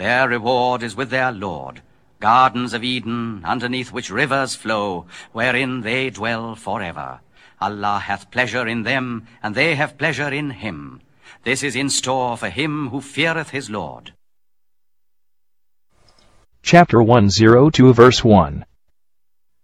Their reward is with their Lord, gardens of Eden, underneath which rivers flow, wherein they dwell forever. Allah hath pleasure in them, and they have pleasure in him. This is in store for him who feareth his Lord. Chapter 102 verse 1.